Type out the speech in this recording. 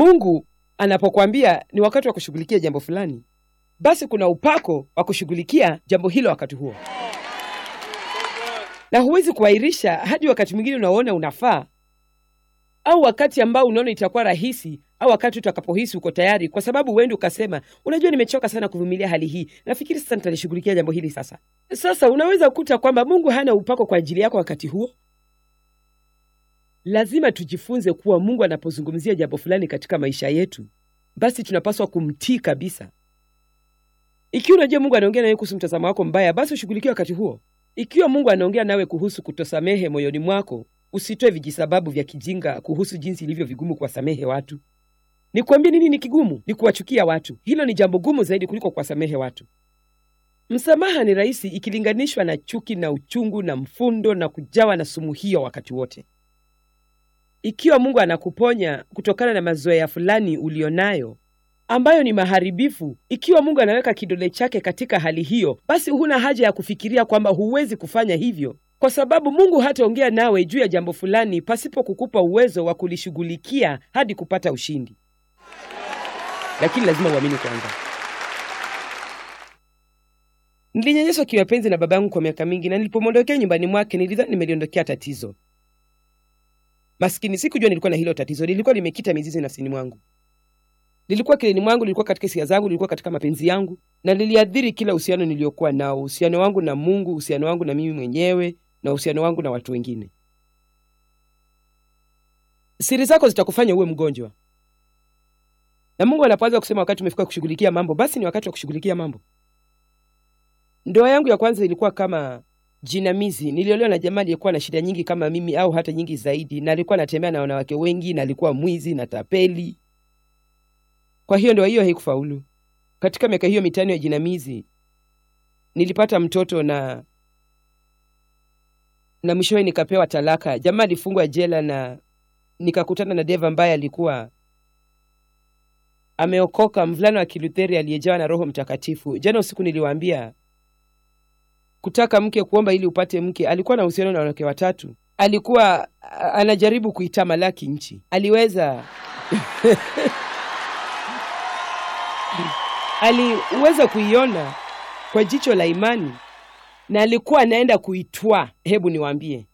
Mungu anapokuambia ni wakati wa kushughulikia jambo fulani, basi kuna upako wa kushughulikia jambo hilo wakati huo. Na huwezi kuahirisha hadi wakati mwingine unaona unafaa, au wakati ambao unaona itakuwa rahisi, au wakati utakapohisi uko tayari, kwa sababu wewe ukasema, unajua nimechoka sana kuvumilia hali hii, nafikiri sasa nitalishughulikia jambo hili sasa. Sasa unaweza kukuta kwamba Mungu hana upako kwa ajili yako wakati huo. Lazima tujifunze kuwa Mungu anapozungumzia jambo fulani katika maisha yetu, basi tunapaswa kumtii kabisa. Ikiwa unajua Mungu anaongea nawe kuhusu mtazamo wako mbaya, basi ushughulikie wakati huo. Ikiwa Mungu anaongea nawe kuhusu kutosamehe moyoni mwako, usitoe vijisababu vya kijinga kuhusu jinsi ilivyo vigumu kuwasamehe watu. Nikwambie nini ni kigumu? Ni kuwachukia watu. Hilo ni jambo gumu zaidi kuliko kuwasamehe watu. Msamaha ni rahisi ikilinganishwa na chuki na uchungu na mfundo na kujawa na sumu hiyo wakati wote. Ikiwa Mungu anakuponya kutokana na mazoea fulani ulionayo ambayo ni maharibifu, ikiwa Mungu anaweka kidole chake katika hali hiyo, basi huna haja ya kufikiria kwamba huwezi kufanya hivyo, kwa sababu Mungu hataongea nawe juu ya jambo fulani pasipo kukupa uwezo wa kulishughulikia hadi kupata ushindi. Lakini lazima uamini kwanza. Nilinyanyaswa kimapenzi na babangu kwa miaka mingi, na nilipomondokea nyumbani mwake nilidhani nimeliondokea tatizo. Maskini, sikujua nilikuwa na hilo tatizo. Lilikuwa limekita mizizi nafsini mwangu. Lilikuwa kilini mwangu, lilikuwa katika hisia zangu, lilikuwa katika mapenzi yangu, na liliadhiri kila uhusiano niliokuwa nao, uhusiano wangu na Mungu, uhusiano wangu na mimi mwenyewe, na uhusiano wangu na watu wengine. Siri zako zitakufanya uwe mgonjwa. Na Mungu anapoanza kusema wakati umefika kushughulikia mambo, basi ni wakati wa kushughulikia mambo. Ndoa yangu ya kwanza ilikuwa kama jinamizi. Niliolewa na jamaa aliyekuwa na shida nyingi kama mimi, au hata nyingi zaidi, na alikuwa anatembea na wanawake wengi, na alikuwa mwizi na tapeli. Kwa hiyo ndoa hiyo haikufaulu. Katika miaka hiyo 5 ya jinamizi nilipata mtoto na mwishowe nikapewa talaka. Jamaa alifungwa jela na nikakutana na Deva ambaye alikuwa ameokoka, mvulana wa Kilutheri aliyejawa na Roho Mtakatifu. Jana usiku niliwaambia kutaka mke, kuomba ili upate mke. Alikuwa na uhusiano na wanawake 3. Alikuwa anajaribu kuitamalaki nchi. Aliweza aliweza kuiona kwa jicho la imani, na alikuwa anaenda kuitwa. Hebu niwaambie,